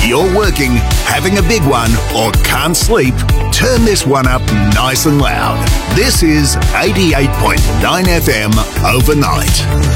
you're working, having a big one, or can't sleep, turn this one up nice and loud. This is 88.9 FM Overnight.